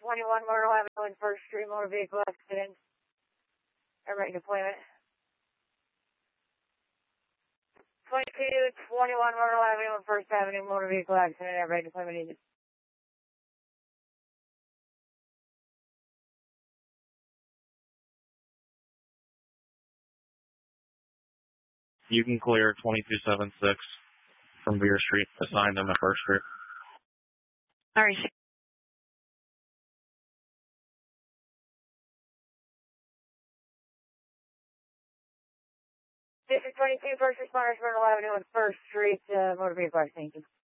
21 Myrtle Avenue and First Street motor vehicle accident. Everybody deployment. 2221 Myrtle Avenue and First Avenue motor vehicle accident. Everybody deployment needed. You can clear 2276 from Beer Street, assigned them at First Street. All right. This is 22 First Responders, Myrtle Avenue and First Street motor vehicle accident. Thank you.